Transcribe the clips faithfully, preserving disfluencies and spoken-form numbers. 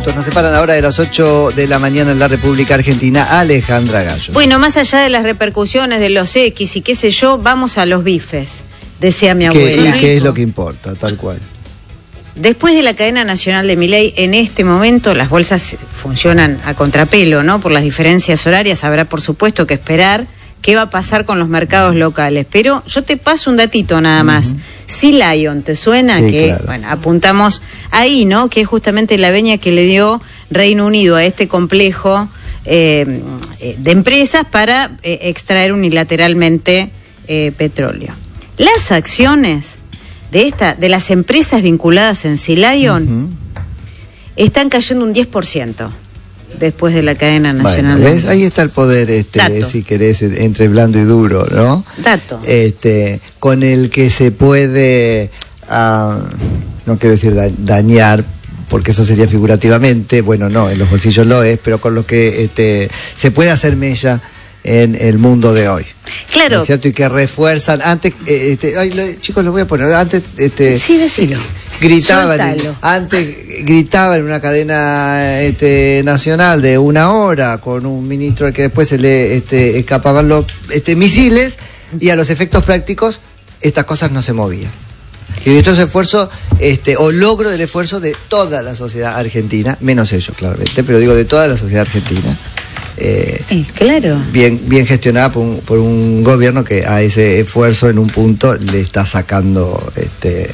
minutos. Nos separan ahora de las ocho de la mañana en la República Argentina. Alejandra Gallo. Bueno, más allá de las repercusiones de los X y qué sé yo, vamos a los bifes, decía mi abuela. ¿Qué, ¿Y qué es lo que importa, tal cual? Después de la cadena nacional de Milei, en este momento las bolsas funcionan a contrapelo, ¿no? Por las diferencias horarias, habrá por supuesto que esperar qué va a pasar con los mercados locales. Pero yo te paso un datito nada más. Uh-huh. Sea Lion, ¿te suena? Sí, que claro. Bueno, apuntamos ahí, ¿no? Que es justamente la veña que le dio Reino Unido a este complejo eh, de empresas para eh, extraer unilateralmente eh, petróleo. Las acciones de esta, de las empresas vinculadas en Sea Lion uh-huh. están cayendo un diez por ciento. Después de la cadena nacional. Bueno, ¿ves? Ahí está el poder, este, si querés, entre blando y duro, ¿no? Dato. Este, con el que se puede, uh, no quiero decir da- dañar, porque eso sería figurativamente, bueno, no, en los bolsillos lo es, pero con los que este, se puede hacer mella en el mundo de hoy. Claro. ¿No es cierto? Y que refuerzan, antes, eh, este, ay, lo, chicos, lo voy a poner, antes, este... Sí, decilo. Gritaban, Suéltalo. antes gritaban en una cadena este, nacional de una hora con un ministro al que después se le este, escapaban los este, misiles, y a los efectos prácticos estas cosas no se movían. Y esto es esfuerzo, este, o logro del esfuerzo de toda la sociedad argentina, menos ellos claramente, pero digo de toda la sociedad argentina. Eh, eh, claro. Bien, bien gestionada por un, por un gobierno que a ese esfuerzo en un punto le está sacando este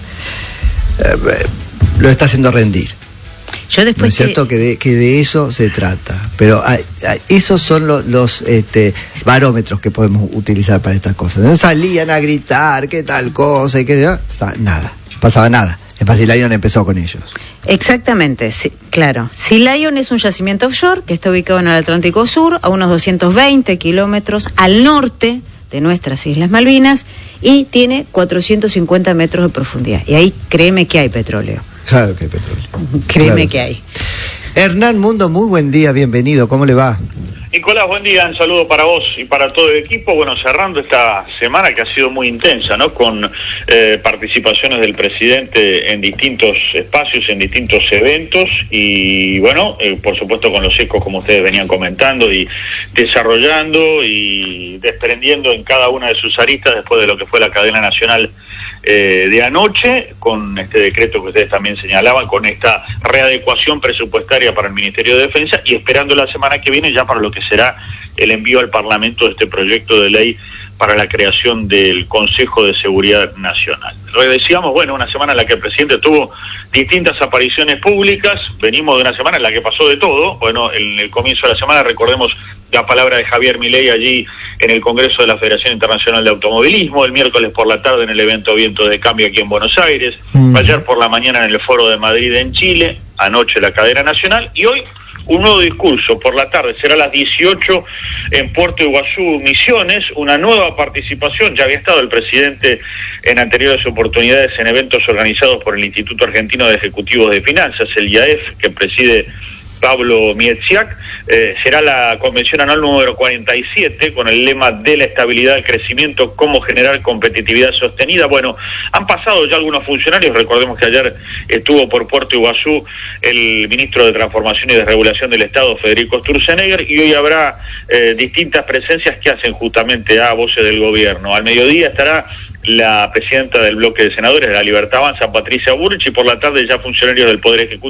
Eh, lo está haciendo rendir. Yo después ¿No es cierto? Que... que, de, que de eso se trata. Pero a, a, esos son lo, los este, barómetros que podemos utilizar para estas cosas. No salían a gritar qué tal cosa y qué nada, pasaba nada. Es más, Sea Lion empezó con ellos. Exactamente, sí, claro. Sea Lion es un yacimiento offshore que está ubicado en el Atlántico Sur, a unos doscientos veinte kilómetros al norte de nuestras Islas Malvinas, y tiene cuatrocientos cincuenta metros de profundidad. Y ahí créeme que hay petróleo. Claro que hay petróleo. Créeme claro. que hay. Hernán Mundo, muy buen día, bienvenido, ¿cómo le va? Nicolás, buen día, un saludo para vos y para todo el equipo. Bueno, cerrando esta semana que ha sido muy intensa, ¿no? Con eh, participaciones del presidente en distintos espacios, en distintos eventos, y bueno, eh, por supuesto con los ecos como ustedes venían comentando y desarrollando y desprendiendo en cada una de sus aristas después de lo que fue la cadena nacional Eh, de anoche, con este decreto que ustedes también señalaban, con esta readecuación presupuestaria para el Ministerio de Defensa, y esperando la semana que viene ya para lo que será el envío al Parlamento de este proyecto de ley para la creación del Consejo de Seguridad Nacional. Lo decíamos, bueno, una semana en la que el presidente tuvo distintas apariciones públicas, venimos de una semana en la que pasó de todo. Bueno, en el comienzo de la semana recordemos la palabra de Javier Milei allí en el Congreso de la Federación Internacional de Automovilismo, el miércoles por la tarde en el evento Vientos de Cambio aquí en Buenos Aires, mm. ayer por la mañana en el Foro de Madrid en Chile, anoche la cadena nacional, y hoy un nuevo discurso por la tarde, será a las dieciocho en Puerto Iguazú, Misiones, una nueva participación. Ya había estado el presidente en anteriores oportunidades en eventos organizados por el Instituto Argentino de Ejecutivos de Finanzas, el I A E F, que preside Pablo Miedziak. Eh, será la convención anual número cuarenta y siete con el lema de la estabilidad, el crecimiento, cómo generar competitividad sostenida. Bueno, han pasado ya algunos funcionarios, recordemos que ayer estuvo por Puerto Iguazú el ministro de Transformación y Desregulación del Estado, Federico Sturzenegger, y hoy habrá eh, distintas presencias que hacen justamente a voces del gobierno. Al mediodía estará la presidenta del bloque de senadores de la Libertad Avanza, Patricia Bullrich, y por la tarde ya funcionarios del Poder Ejecutivo